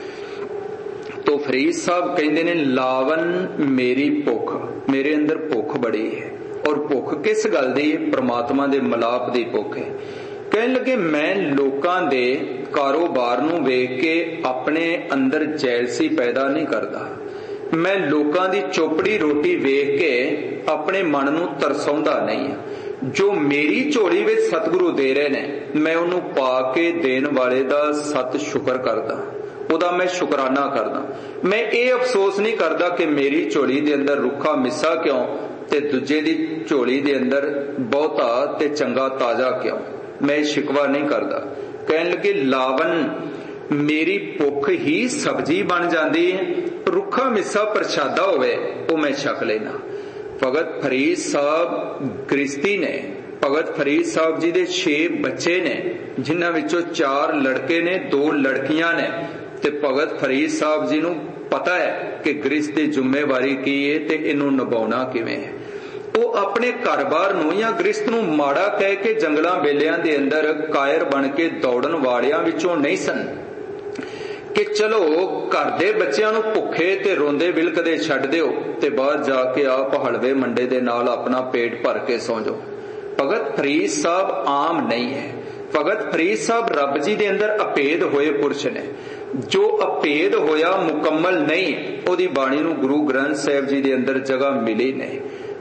ਤੋ ਫਰੀਦ ਸਾਹਿਬ ਕਹਿੰਦੇ ਨੇ, ਲਾਵਨ ਮੇਰੀ ਭੁੱਖ, ਮੇਰੇ ਅੰਦਰ ਭੁੱਖ ਬੜੀ ਹੈ। ਔਰ ਭੁੱਖ ਕਿਸ ਗੱਲ ਦੀ ਹੈ? ਪ੍ਰਮਾਤਮਾ ਦੇ ਮਿਲਾਪ ਦੀ ਭੁੱਖ ਹੈ। ਕਹਿਣ ਲੱਗੇ, ਮੈਂ ਲੋਕਾਂ ਦੇ ਕਾਰੋਬਾਰ ਨੂੰ ਵੇਖ ਕੇ ਆਪਣੇ ਅੰਦਰ ਜੈਲਸੀ ਪੈਦਾ ਨਹੀਂ ਕਰਦਾ। ਮੈਂ ਲੋਕਾਂ ਦੀ ਚੋਪੜੀ ਰੋਟੀ ਵੇਖ ਕੇ ਆਪਣੇ ਮਨ ਨੂੰ ਤਰਸਾਉਂਦਾ ਨਹੀਂ। ਜੋ ਮੇਰੀ ਝੋਲੀ ਵਿੱਚ ਸਤਿਗੁਰੂ ਦੇ ਰਹੇ ਨੇ, ਮੈਂ ਉਹਨੂੰ ਪਾ ਕੇ ਦੇਣ ਵਾਲੇ ਦਾ ਸਤ ਸ਼ੁਕਰ ਕਰਦਾ, ਉਹਦਾ ਮੈਂ ਸ਼ੁਕਰਾਨਾ ਕਰਦਾ। ਮੈਂ ਇਹ ਅਫਸੋਸ ਨਹੀਂ ਕਰਦਾ ਕਿ ਮੇਰੀ ਝੋਲੀ ਦੇ ਅੰਦਰ ਰੁੱਖਾ ਮਿੱਸਾ ਕਿਉਂ ਤੇ ਦੂਜੇ ਦੀ ਝੋਲੀ ਦੇ ਅੰਦਰ ਬਹੁਤਾ ਤੇ ਚੰਗਾ ਤਾਜ਼ਾ ਕਿਉਂ। ਮੈਂ ਸ਼ਿਕਵਾ ਨਹੀਂ ਕਰਦਾ। ਕਹਿਣ ਲੱਗੇ, ਲਾਵਨ ਮੇਰੀ ਭੁੱਖ ਹੀ ਸਬਜ਼ੀ ਬਣ ਜਾਂਦੀ ਹੈ। ਰੁੱਖਾ ਮਿੱਸਾ ਪ੍ਰਸ਼ਾਦਾ ਹੋਵੇ, ਉਹ ਮੈਂ ਛਕ ਲੈਣਾ। ਭਗਤ ਫਰੀਦ ਸਾਹਿਬ ਗ੍ਰਿਸ਼ਤੀ ਨੇ। ਭਗਤ ਫਰੀਦ ਸਾਹਿਬ ਜੀ ਦੇ 6 ਬੱਚੇ ਨੇ, ਜਿਨ੍ਹਾਂ ਵਿੱਚੋਂ 4 ਲੜਕੇ ਨੇ, 2 ਲੜਕੀਆਂ ਨੇ। ਤੇ ਭਗਤ ਫਰੀਦ ਸਾਹਿਬ ਜੀ ਨੂੰ ਪਤਾ ਹੈ ਕਿ ਗ੍ਰਿਸ਼ਤ ਦੀ ਜ਼ਿੰਮੇਵਾਰੀ ਕੀ ਹੈ ਤੇ ਇਹਨੂੰ ਨਿਭਾਉਣਾ ਕਿਵੇਂ ਹੈ। ਉਹ ਆਪਣੇ ਘਰ-ਬਾਰ ਨੂੰ ਜਾਂ ਗ੍ਰਿਸ਼ਤ ਨੂੰ ਮਾੜਾ ਕਹਿ ਕੇ ਜੰਗਲਾਂ ਬੇਲਿਆਂ ਦੇ ਅੰਦਰ ਕਾਇਰ ਬਣ ਕੇ ਦੌੜਨ ਵਾਲਿਆਂ ਵਿੱਚੋਂ ਨਹੀਂ ਸਨ ਕਿ ਚਲੋ ਘਰ ਦੇ ਬੱਚਿਆਂ ਨੂੰ ਭੁੱਖੇ ਤੇ ਰੋਂਦੇ ਵਿਲਕਦੇ ਛੱਡ ਦਿਓ ਤੇ ਬਾਹਰ ਜਾ ਕੇ ਆਪ ਹਲਵੇ ਮੰਡੇ ਦੇ ਨਾਲ ਆਪਣਾ ਪੇਟ ਭਰ ਕੇ ਸੌਂ ਜਾਓ। ਭਗਤ ਫਰੀਦ ਸਾਹਿਬ ਆਮ ਨਹੀਂ ਹੈ। ਭਗਤ ਫਰੀਦ ਸਾਹਿਬ ਰੱਬ ਜੀ ਦੇ ਅੰਦਰ ਅਭੇਦ ਹੋਏ ਪੁਰਸ਼ ਨੇ। ਜੋ ਅਭੇਦ ਹੋਇਆ ਮੁਕੰਮਲ ਨਹੀਂ, ਉਹਦੀ ਬਾਣੀ ਨੂੰ ਗੁਰੂ ਗ੍ਰੰਥ ਸਾਹਿਬ ਜੀ ਦੇ ਅੰਦਰ ਜਗ੍ਹਾ ਮਿਲੀ ਨਹੀਂ।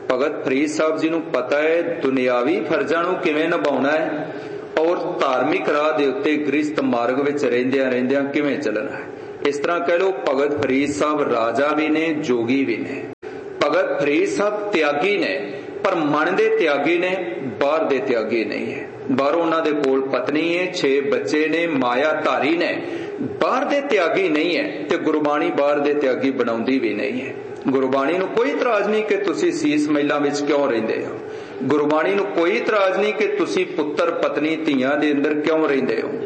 भगत फरीद साहब जी नूं पता है दुनियावी फर्जां नूं किवें निभाउणा है और धार्मिक राह दे उत्ते गृहस्थ मार्ग विच रहिंदियां रहिंदियां किवें चलना है। इस तरह कह लो भगत फरीद साहब राजा भी ने, जोगी भी ने। भगत फरीद साहब त्यागी ने, पर मन दे त्यागी ने, बाहर दे त्यागी नहीं है। बाहरों उन्हां दे कोल पत्नी है, 6 बच्चे ने, माया धारी ने, बाहर दे त्यागी नहीं है। ते गुरबाणी बाहर दे त्यागी बनाउंदी भी नहीं है। गुरबाणी नूं कोई इतराज नहीं कि तुसीं सीस महलां विच क्यों रहिंदे हो। गुरबाणी नूं कोई इतराज नहीं कि तुसीं पुत्तर पत्नी धीआं दे अंदर क्यों रहिंदे हो।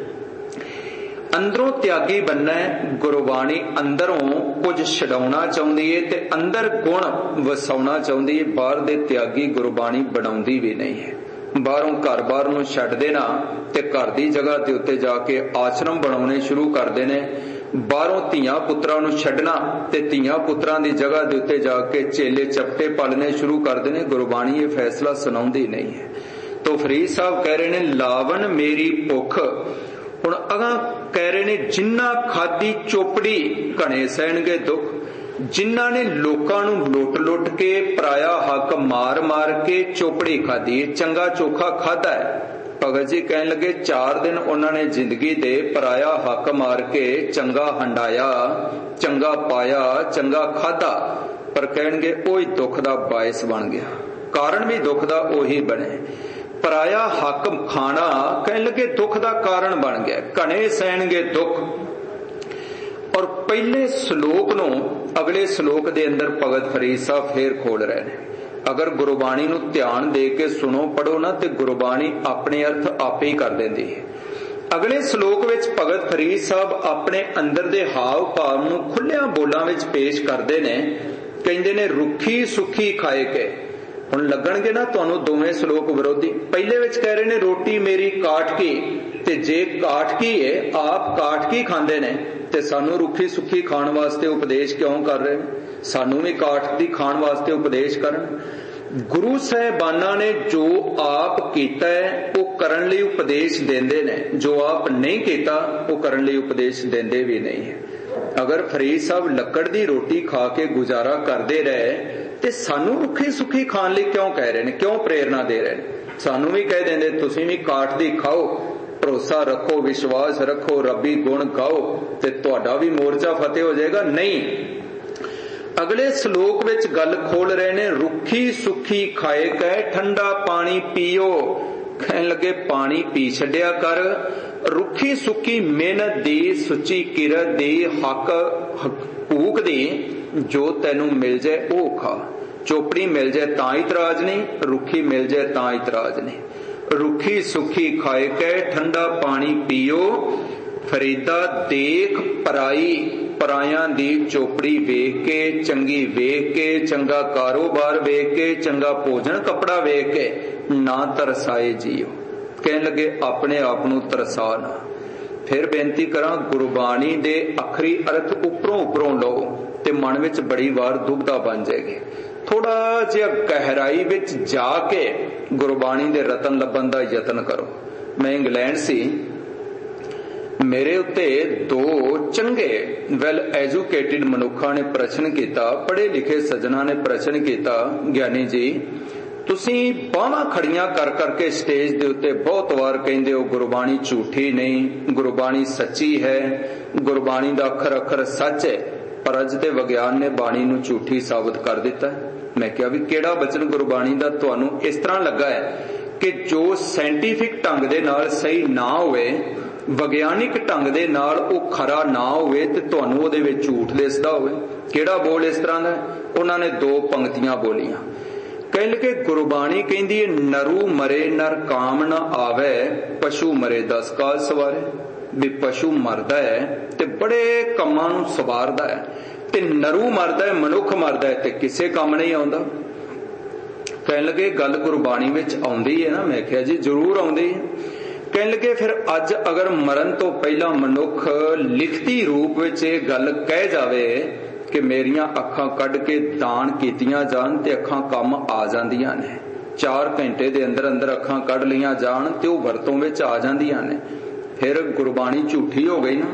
अंदरों त्यागी बनना है। गुरबाणी अंदरों कुछ छडाउणा चाहुंदी है ते अंदर गुण वसाउणा चाहुंदी है। बाहर दे त्यागी गुरबाणी बनाउंदी भी नहीं है। बाहरों घर बार नूं छड्ड देना ते घर दी जगह दे उत्ते जाके आश्रम बनाउणे शुरू कर देने। बाहरों धीआं पुत्रां नूं छड्डना ते धीआं पुत्रां दी जगह दे उत्ते जाके चेले चपटे पालने शुरू कर देने। गुरबाणी ये फैसला सुनाउंदी नहीं है। तो फरीद साहब कह रहे ने लावन मेरी भुख। हुण अगां कह रहे ने जिन्ना खादी चोपड़ी घणे सहणगे दुख। जिन्ना ने लोकां नूं लुट लुट के पराया हक मार मार के चोपड़ी खादी, चंगा चोखा खादा है। भगत जी कहन लगे 4 दिन उन्होंने जिंदगी दे पराया हक मार के चंगा हंडाया, चंगा पाया, चंगा खादा, पर कहणगे ओही दुख दा बायस बन गया। कारण भी दुख दा ओही बने। पराया हक खाना कहन लगे दुख दा कारण बन गया। घने सहणगे दुख। और पहले श्लोक नूं अगले श्लोक दे अंदर भगत फरीद साहब फिर खोल रहे हैं। अगर गुरबाणी नूं ध्यान दे के सुनो पढ़ो ना तो गुरबाणी अपने अर्थ आपे ही कर देंदी है। अगले श्लोक विच भगत फरीद साहब अपने अंदर दे हाव भाव नूं खुल्लियां बोलां विच पेश करदे ने। कहंदे ने रुखी सुखी खाए के। हुण लगणगे ना तुहानूं दोवें श्लोक विरोधी। पहले विच कह रहे ने रोटी मेरी काटकी, ते जे काटकी है आप काटकी खांदे ने ते सानू रुखी सुखी खाण वास्ते उपदेश क्यों कर रहे हैं। सानू भी काट दी खाण वास्ते उपदेश करन। गुरु साहिबाना ने जो आप कीता है वो करन लई उपदेश देंदे ने, जो आप नहीं कीता वो करन लई उपदेश देंदे भी नहीं है। अगर फरीद साहब लक्कड़ दी रोटी खा के गुजारा करते रहे ते सानू रुखी सुखी खाण लई क्यों कह रहे ने, क्यों प्रेरणा दे रहे ने। सानू भी कह देंदे तुसीं भी काट दी खाओ, भरोसा रखो, विश्वास रखो, रब्बी गुण गाओ ते तुहाडा भी मोर्चा फतेह हो जाएगा। नहीं, अगले श्लोक विच गल खोल रहे ने रुखी सुखी खाए कै ठंडा पानी पियो। कहन लगे पानी पी छड्या कर। रुखी सुखी मेहनत दी, सुची किरत दी, हक भूख दी, जो तैनू मिल जाए वो खा। चोपड़ी मिल जाए तां इतराज नहीं, रुखी मिल जाए तां इतराज नहीं। रुखी सुखी खाए कै ठंडा पानी पियो। फरीदा देख पराई, परायां दी चोपड़ी वेख के, चंगी वेख के, चंगा कारोबार वेख के, चंगा भोजन कपड़ा वेख के ना तरसाए जियो। कहन लगे अपने आप नूं तरसा ना। फिर बेनती करा गुरबाणी दे अखरी अर्थ उपरों उपरों लो ते मन विच बड़ी वार दुविधा बन जाएगी। थोड़ा जिहा गहराई विच जाके गुरबाणी दे रतन लभन दा यतन करो। मैं इंग्लैंड सी, मेरे उत्ते 2 चंगे वैल एजुकेटेड मनुखा ने प्रश्न किया, पढ़े लिखे सज्जना ने प्रश्न किया, ज्ञानी जी तुसीं बाहां खड़ियां कर करके स्टेज दे उत्ते बहुत वार कहंदे हो गुरबाणी झूठी नहीं, गुरबाणी सच्ची है, गुरबाणी दा अखर अखर सच है, पर अज ते विज्ञान ने बाणी नूं झूठी साबित कर दिता है। मैं कहा भी केड़ा वचन गुरबाणी दा तुहानूं इस तरह लगा है कि जो साइंटिफिक ढंग दे नाल सही ना होवे, विज्ञानिक ढंग दे नाल वो खरा ना होवे ते तुहानूं उहदे विच झूठ दिसदा होवे। केड़ा बोल इस तरह दा? उन्हां ने 2 पंक्तियां बोलियां। कहन लगे गुरबाणी कहंदी है नरू मरे नर काम न आवे, पशु मरे 10 काल सवारे। भी पशु मरदा है ते बड़े कामां नूं सवारदा है, ते नरू मरदा है, मनुख मरदा है ते किसे काम नहीं आउंदा। कहन लगे गल गुरबाणी विच आउंदी है ना? मैं कहा जी जरूर आउंदी है। कहन लगे फिर अज अगर मरण तो पहला मनुख लिखती रूप विच इह गल कह जावे कि मेरियां अखां कढ के दान कीतियां जान ते अखां कम आ जांदियां ने, 4 घंटे दे अंदर अंदर अखां कढ लियां जान ते ओह वरतों विच आ जांदियां ने, फिर गुरबाणी झूठी हो गई ना।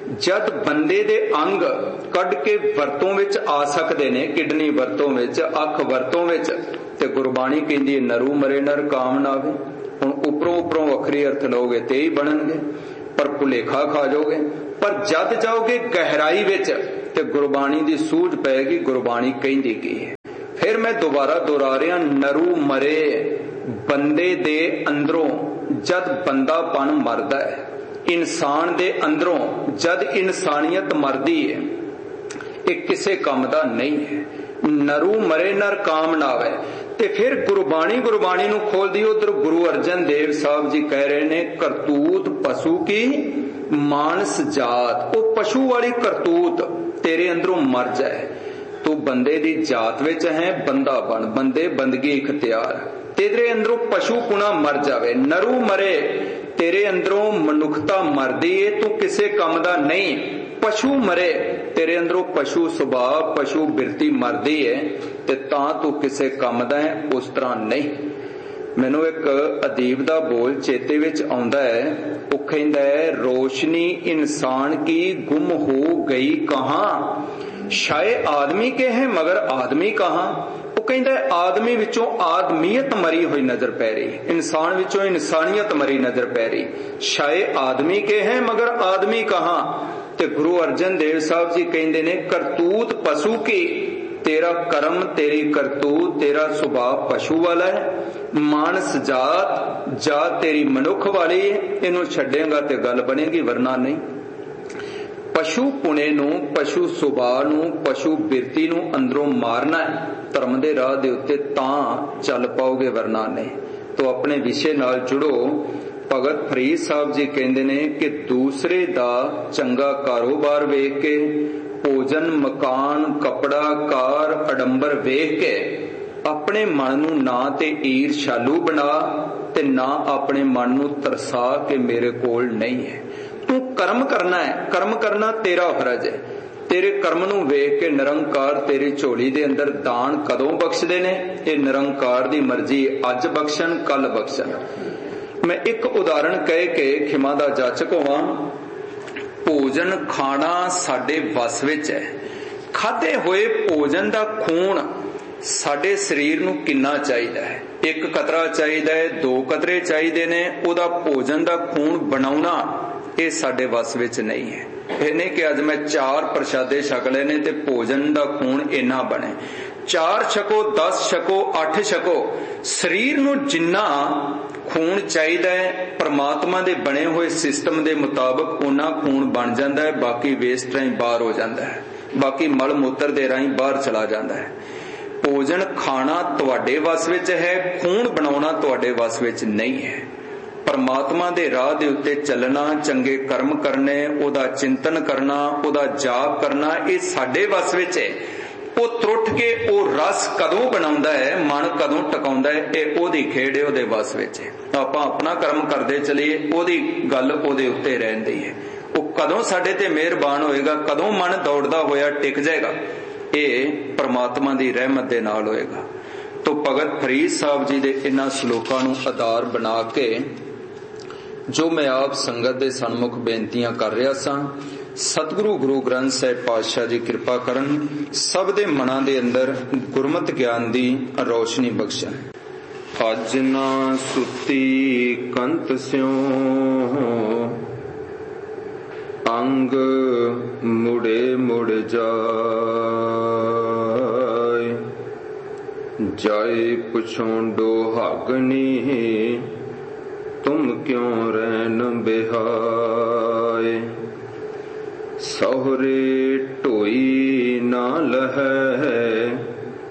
जद बंदे दे अंग कढ़ के वरतों विच आ सकते ने, किडनी वरतों विच, अख वरतों विच, ते गुरबाणी कहती है नरू मरे नर काम ना आवे। हुण उपरों उपरों वखरी अर्थ लोगे ते ही बनणगे, पर भुलेखा खा जाओगे। पर जद जाओगे गहराई विच ते गुरबाणी दी सूझ पैगी गुरबाणी कहती की है। फिर मैं दोबारा दोहरा रहा, नरू मरे बंदे दे अंदरों जद बंदापन मरदा है, इंसान दे अंदरों जद इंसानियत मरदी है, ये किसे काम दा नहीं है। नरू मरे नर काम ना आवे। ते फिर गुरबाणी नू खोल दी, उधर गुरु अर्जन देव साहब जी कह रहे ने करतूत पशु की मानस जात, वो पशु वाली करतूत तेरे अंदरों मर जाए। तू बंदे दी जात विच है, बंदा बन, बंदे बंदगी इख्तियार, तेरे अंदरों पशु पुना मर जावे। नरू मरे, तेरे अंदरों मनुखता मरदी है, तू किसे काम दा नहीं। पशु मरे, तेरे अंदरों पशु सुभाव पशु बिरती मरदी है, ते तां तू किसे काम दा है, उस तरह नहीं। मैनू एक अदीब दा बोल चेते विच आउंदा है, वो कहंदा है रोशनी इंसान की गुम हो गई कहां, शायद आदमी के हैं मगर आदमी कहां। वो कहंदा है आदमी विचों आदमीयत मरी हुई नजर पै रही, इंसान विचों इंसानियत मरी नजर पै रही, शायद आदमी के हैं मगर आदमी कहां। ते गुरु अर्जन देव साहब जी कहंदे ने करतूत पशु की, तेरा कर्म तेरी करतूत तेरा सुभाव पशु वाला है। मानस जात तेरी मनुख वाली है, इनू छड्डेगा ते गल बनेगी वरना नहीं। पशु पुणे नू पशु सुभाव नू पशु बिरती नू अंदरों मारना है, धर्म दे राह दे उत्ते तां चल पाओगे वरना नहीं। तो अपने विषय नाल जुड़ो। भगत फरीद साहब जी कहंदे ने कि दूसरे दा चंगा कारोबार वेख के, भोजन मकान कपड़ा कार अडंबर वेख के अपने मन नू ना ते ईर्ष्यालू बना ते ना अपने मन नू तरसा के मेरे कोल नहीं है। तू कर्म करना है, कर्म करना तेरा फर्ज है। तेरे कर्म नू वेख के निरंकार तेरी झोली दे अंदर दान कदों बख्शदे ने, ये निरंकार दी मर्जी, अज बख्शन कल बख्शन। मैं एक उदाहरण कह के खिमा दा जाचक होवां। भोजन खाना साडे वस विच है। खाधे होए भोजन दा खून साडे शरीर नू किन्ना चाहिदा है? एक कतरा चाहिदा है, 2 कतरे चाहिदे ने। ओदा भोजन दा खून बनाउणा ये साडे वस विच नहीं है। ਇਹ नहीं कि अज मैं 4 प्रशादे छक ले ने ते भोजन दा खून इन्ना बने। 4 छको 10 छको 8 छको, शरीर नू जिन्ना खून चाहिदा है परमात्मा दे बने हुए सिस्टम दे मुताबिक उन्ना खून बन जांदा है। बाकी वेस्ट राही बाहर हो जांदा है, बाकी मल मूत्र दे राही बाहर चला जांदा है। भोजन खाना तुहाडे वस विच है, खून बनाउणा तुहाडे वस विच नहीं है। परमात्मा दे राह दे उत्ते चलना, चंगे कर्म करने, ओदा चिंतन करना, ओदा जाप करना, ये साडे वस विच है। वो त्रुट के वो रस कदों बनाउंदा है, मन कदों टकाउंदा है, ये ओदी खेड़ है, ओदे वस विच है। आपां अपना कर्म करदे चलीए, ओदी गल ओदे उत्ते रहंदी है। वो कदों साडे ते मेहरबान होएगा, कदों मन दौड़दा होया टिक जाएगा, ये परमात्मा दी रहमत दे नाल होएगा। तो भगत फरीद साहब जी दे इन्हां श्लोकां नूं आधार बना के जो मैं आप संगत दे सन्मुख बेनतियां कर रहा सा, सतगुरु गुरु ग्रंथ साहिब पातशाह जी कृपा करन, सब दे मनां दे अंदर गुरमत ज्ञान दी रोशनी बख्शण। अज ना सुती कंत स्यों अंग मुड़े मुड़ जाए, जाए पुछोंडो हागनी तुम क्यों रैन बिहाए। सहुरे टोई ना लहै